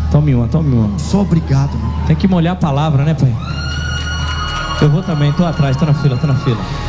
Tome uma, tome uma. Só obrigado, mano. Tem que molhar a palavra, né, pai? Eu vou também, tô atrás, tô na fila, tô na fila.